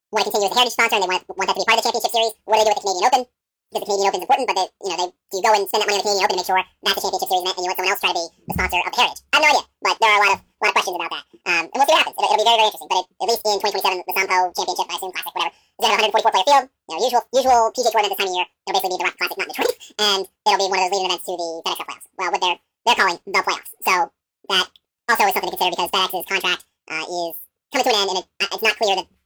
want to continue as a heritage sponsor and they want that to be part of the championship series, what do they do with the Canadian Open? Because the Canadian Open is important, but do you go and spend that money on the Canadian Open to make sure that's the championship series event, and you let someone else try to be the sponsor of the heritage? I have no idea, but there are a lot of questions about that. And we'll see what happens. It'll be very, very interesting. But at least in 2027, the Sampo Championship, I assume Classic, whatever, is going to have a 144 player field. Usual PGA Tour event this time of year. It'll basically be the Rock Classic, not Detroit, and it'll be one of those leading events to the FedEx Cup playoffs. Well, what they're calling the playoffs. So that also is something to consider because FedEx's contract is coming to an end, and it's not clear that